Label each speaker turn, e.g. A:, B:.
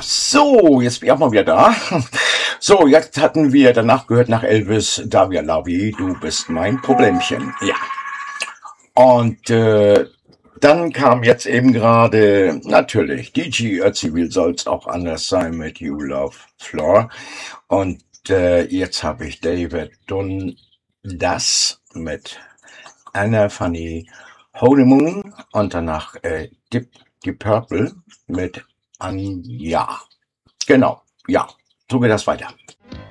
A: So, jetzt bin ich auch mal wieder da. So, jetzt hatten wir danach gehört nach Elvis, Davia Lavi, du bist mein Problemchen. Ja. Und dann kam jetzt eben gerade, natürlich, DJ Ötzi, wie soll's auch anders sein mit You Love Floor. Und jetzt habe ich David Dundas mit Anna Fanny Honeymoon und danach Deep Purple mit Anja. Genau, ja, so geht das weiter.